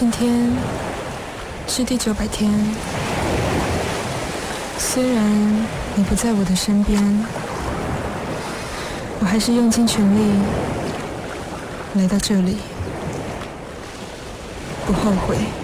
今天是第900天，虽然你不在我的身边，我还是用尽全力来到这里，不后悔。